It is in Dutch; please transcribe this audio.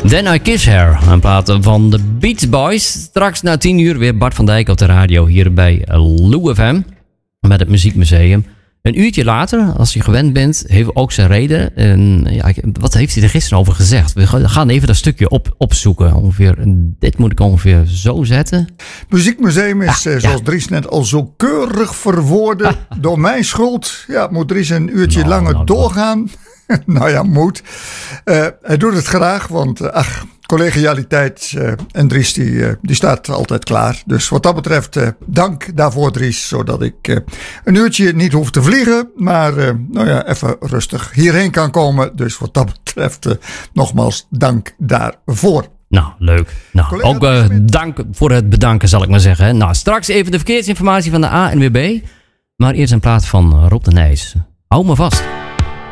Then I Kiss Her, een plaat van de Beach Boys. Straks na 10 uur weer Bart van Dijk op de radio hier bij Lou FM met het Muziekmuseum. Een uurtje later, als je gewend bent, heeft ook zijn reden. En, ja, wat heeft hij er gisteren over gezegd? We gaan even dat stukje opzoeken. Dit moet ik ongeveer zo zetten. Muziekmuseum is, zoals Dries net al zo keurig verwoordde, door mijn schuld. Ja, moet Dries een uurtje langer doorgaan? Nou ja, moet. Hij doet het graag, want collegialiteit en Dries die staat altijd klaar. Dus wat dat betreft dank daarvoor Dries, zodat ik een uurtje niet hoef te vliegen, maar even rustig hierheen kan komen. Dus wat dat betreft nogmaals dank daarvoor. Nou, leuk. Nou, ook dank voor het bedanken, zal ik maar zeggen. Nou, straks even de verkeersinformatie van de ANWB. Maar eerst een plaat van Rob de Nijs. Hou me vast.